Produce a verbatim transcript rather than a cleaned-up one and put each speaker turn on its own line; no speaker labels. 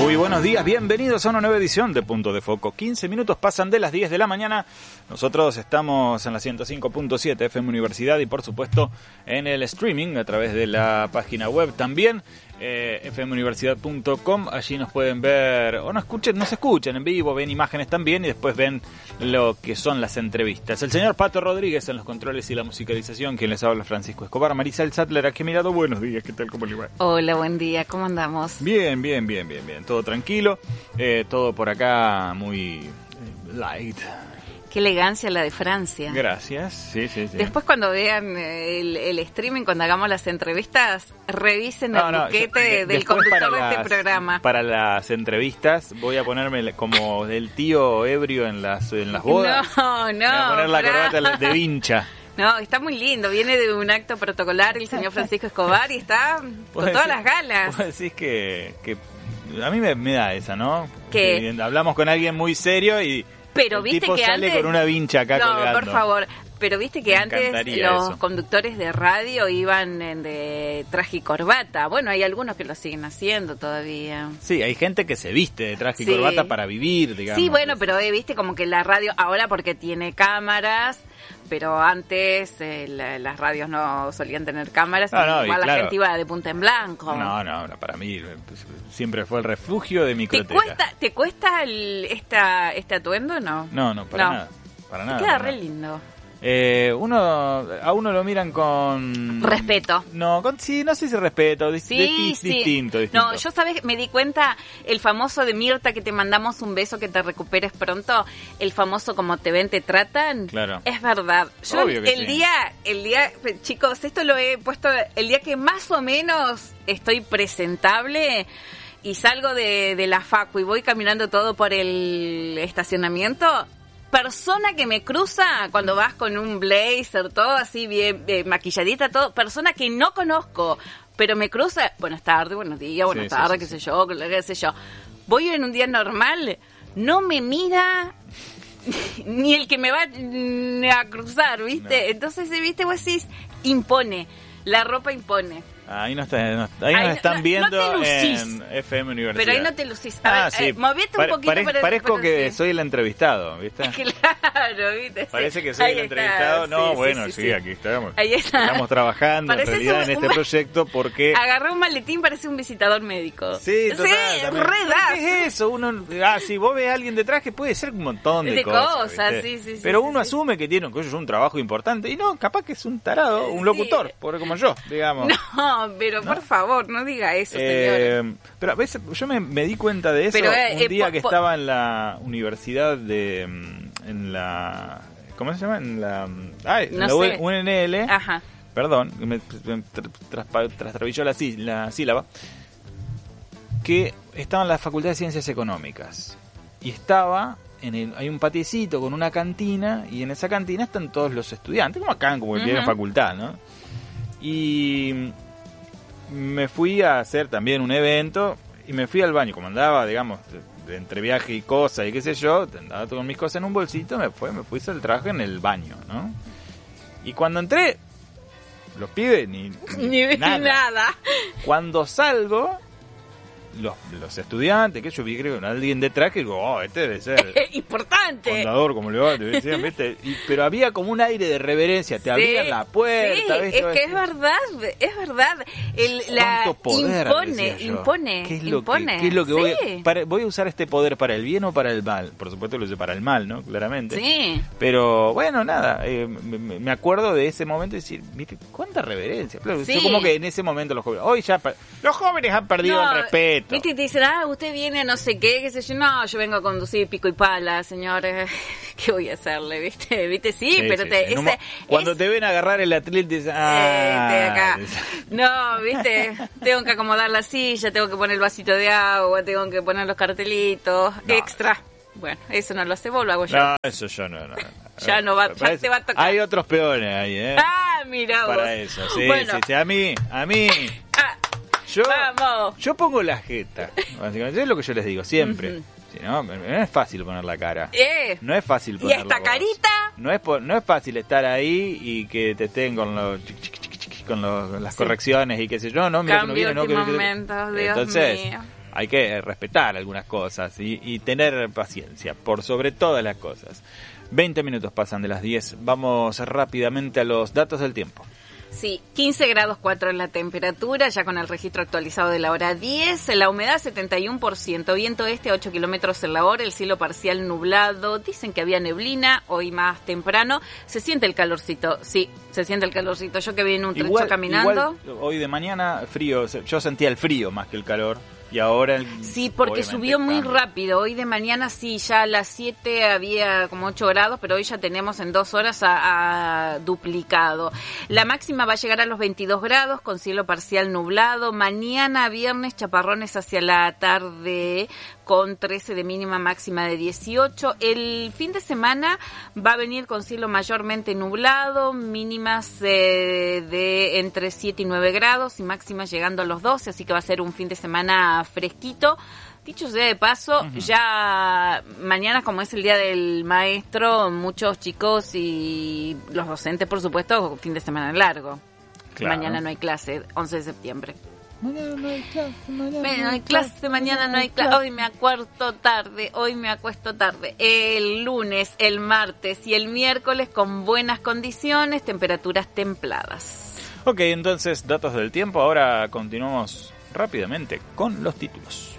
Muy buenos días, bienvenidos a una nueva edición de Punto de Foco. quince minutos pasan de las diez de la mañana. Nosotros estamos en la ciento cinco punto siete F M Universidad y por supuesto en el streaming a través de la página web también, eh, f m universidad punto com. Allí nos pueden ver, o no escuchen, nos escuchan en vivo, ven imágenes también y después ven lo que son las entrevistas. El señor Pato Rodríguez en los controles y la musicalización, quien les habla Francisco Escobar. Marisel Sattler, aquí mirado, buenos días, ¿qué tal? ¿Cómo le va?
Hola, buen día, ¿cómo andamos?
Bien, bien, bien, bien, bien, todo tranquilo, eh, todo por acá muy eh, light.
Qué elegancia la de Francia.
Gracias, sí, sí, sí.
Después cuando vean el, el streaming, cuando hagamos las entrevistas, revisen no, el no, buquete yo, del conductor de este
las,
programa.
Para las entrevistas voy a ponerme como del tío ebrio en las, en las bodas.
No, no.
Voy a poner la
para...
corbata de vincha.
No, está muy lindo, viene de un acto protocolar el señor Francisco Escobar y está con todas las galas.
Vos decís que, que a mí me, me da esa, ¿no?
Que
que hablamos con alguien muy serio y
pero
el
viste
tipo
que
sale
antes
con una vincha acá
no,
colgando.
por favor. Pero viste que
Me
antes los
eso.
conductores de radio iban en de traje y corbata. Bueno, hay algunos que lo siguen haciendo todavía.
Sí, hay gente que se viste de traje y
sí.
corbata para vivir, digamos.
Sí, bueno, pero eh, viste como que la radio ahora porque tiene cámaras, pero antes eh, la, las radios no solían tener cámaras,
no, no,
y igual
y
la
claro.
gente iba de punta en blanco.
No, no, no, para mí pues, siempre fue el refugio de mi
¿Te
crotera.
cuesta, ¿te cuesta el, esta, este atuendo o no?
No, no, para
no.
nada. Para nada.
Te queda
para
re
nada.
lindo.
Eh, uno a uno lo miran con
respeto.
No, con sí, no sé si respeto, di-
Sí,
di-
sí.
distinto, distinto.
No, yo sabes, me di cuenta el famoso de Mirta que te mandamos un beso que te recuperes pronto, el famoso como te ven te tratan.
Claro.
Es verdad. Yo
Obvio que
el
sí.
día, el día, chicos, esto lo he puesto el día que más o menos estoy presentable. Y salgo de, de la facu y voy caminando todo por el estacionamiento. Persona que me cruza cuando vas con un blazer, todo así bien eh, maquilladita, todo. Persona que no conozco, pero me cruza. Buenas tardes, buenos días, buenas
Sí, sí,
tardes,
sí,
qué
sí.
sé yo, qué sé yo. Voy en un día normal, no me mira ni el que me va mm, a cruzar, ¿viste?
No.
Entonces, ¿viste? Vos decís, impone. La ropa impone.
Ahí, no está, no, ahí
Ahí
nos
no-
están
no-
viendo
no te lucís.
en F M Universidad.
Pero ahí no te lucís. A
Ah,
ver,
sí.
eh, movete un
Pare-
poquito
pare-
para
Parezco
para-
que
sí.
soy el entrevistado, ¿viste?
Claro, ¿viste?
Parece
Sí.
que soy
Ahí
el
está,
entrevistado. No,
sí,
bueno,
sí,
sí,
sí.
aquí estamos.
Ahí está.
Estamos trabajando en
Parece
realidad
un-
en este
un-
proyecto porque...
Agarré un maletín, parece un visitador médico.
Sí, total.
Sí,
también.
re das.
¿Qué es eso? Uno, ah, si vos ves a alguien de traje, puede ser un montón de,
De
cosas.
cosas,
¿viste?
sí, sí, sí,
Pero
sí,
uno
sí.
asume que tiene que es un trabajo importante. Y no, capaz que es un tarado, un
Sí.
locutor, por como yo, digamos.
No, pero
No.
por favor, no diga eso, señor.
Eh, pero a veces yo me, me di cuenta de eso
Pero, eh,
un
eh,
día
po-
que
po-
estaba en la universidad de... mm, en la... ¿Cómo se llama? En la... Ay, en
No
la
sé.
U N L.
Ajá.
Perdón, me, me tr- traspa- trastrabilló la, sí- la sílaba, que estaba en la Facultad de Ciencias Económicas y estaba en el, hay un patiecito con una cantina y en esa cantina están todos los estudiantes, como acá, como en la
Ujú.
facultad, ¿no? Y me fui a hacer también un evento y me fui al baño, como andaba, digamos, de, de entre viaje y cosas y qué sé yo, andaba con mis cosas en un bolsito, me fue, me fui a hacer el traje en el baño, ¿no? Y cuando entré, los pibes ni,
Ni ve
nada.
nada.
Cuando salgo, los, los estudiantes, que yo vi, creo que alguien de traje, digo, oh, este debe ser
Importante.
contador, como le va, te decían, ¿viste? Y, pero había como un aire de reverencia, te
Sí,
abrían la puerta,
sí,
¿viste?
es que es verdad, es verdad. El, la
¿Cuánto poder?
impone,
decía yo.
impone,
¿Qué es lo
impone.
que, qué es lo que
Sí.
voy, para- voy a usar este poder para el bien o para el mal? Por supuesto lo usé para el mal, ¿no? Claramente.
Sí.
Pero bueno, nada, eh, me, me acuerdo de ese momento y decir, mire, cuánta reverencia. Claro,
Sí.
yo como que en ese momento los jóvenes, hoy ya, per- los jóvenes han perdido
No,
el respeto.
Viste, y te dicen, ah, usted viene a no sé qué, qué sé yo. No, yo vengo a conducir pico y pala, señores. ¿Qué voy a hacerle, viste? ¿Viste? Sí,
Sí,
pero
sí,
te...
sí. En un
ese-
mo- cuando
es-
te ven agarrar el atril, te dicen,
Eh,
ah,
de acá. No, viste, tengo que acomodar la silla, tengo que poner el vasito de agua, tengo que poner los cartelitos,
No.
extra. Bueno, eso no lo hace vos, lo hago yo.
No, eso yo no, no.
Ya no va-
Me
ya
parece-
te va a tocar.
Hay otros peones ahí, ¿eh?
Ah, mira vos.
Para eso, sí,
Bueno,
sí, sí. A mí, a mí,
ah,
yo,
vamos.
yo pongo la jeta. Básicamente, es lo que yo les digo, siempre.
Ujú.
Si no, no es fácil poner la cara.
Eh,
No es fácil
y
poner
esta
la voz.
carita,
No es, po- no es fácil estar ahí y que te estén con los chic, chic, chic, chic, con los- las
Sí.
correcciones y qué sé yo, no, mira que no
cambio
viene, no, que- que-
momentos, Dios
Entonces,
mío.
hay que respetar algunas cosas y, y tener paciencia, por sobre todas las cosas. veinte minutos pasan de las diez, vamos rápidamente a los datos del tiempo.
Sí, quince grados cuatro en la temperatura, ya con el registro actualizado de la hora diez, la humedad setenta y uno por ciento, viento este a ocho kilómetros en la hora, el cielo parcial nublado, dicen que había neblina, hoy más temprano, se siente el calorcito, sí, se siente el calorcito, yo que vi en un trecho
igual,
caminando.
Igual, hoy de mañana frío, yo sentía el frío más que el calor. Y ahora el,
sí, porque subió muy cambia. rápido. Hoy de mañana sí, ya a las siete había como ocho grados, pero hoy ya tenemos en dos horas a, a duplicado. La máxima va a llegar a los veintidós grados con cielo parcial nublado. Mañana viernes chaparrones hacia la tarde con trece de mínima, máxima de dieciocho. El fin de semana va a venir con cielo mayormente nublado, mínimas eh, de entre siete y nueve grados y máximas llegando a los doce, así que va a ser un fin de semana fresquito. Dicho sea de paso, uh-huh. ya mañana, como es el Día del Maestro, muchos chicos y los docentes, por supuesto, fin de semana largo. Claro. Mañana no hay clase, once de septiembre.
Mañana no hay clase, mañana
bueno, no hay clase, mañana no hay clase, hoy me acuesto tarde, hoy me acuesto tarde. El lunes, el martes y el miércoles con buenas condiciones, temperaturas templadas.
Ok, entonces, datos del tiempo, ahora continuamos rápidamente con los títulos.